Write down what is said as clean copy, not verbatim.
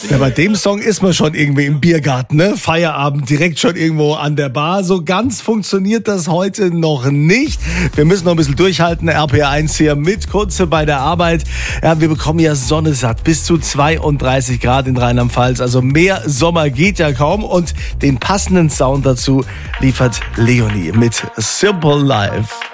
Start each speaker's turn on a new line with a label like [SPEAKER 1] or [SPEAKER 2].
[SPEAKER 1] Ja, bei dem Song ist man schon irgendwie im Biergarten, ne? Feierabend, direkt schon irgendwo an der Bar. So ganz funktioniert das heute noch nicht. Wir müssen noch ein bisschen durchhalten. RPR1 hier mit Kunze bei der Arbeit. Ja, wir bekommen ja Sonne satt. Bis zu 32 Grad in Rheinland-Pfalz. Also mehr Sommer geht ja kaum. Und den passenden Sound dazu liefert Leonie mit Simple Life.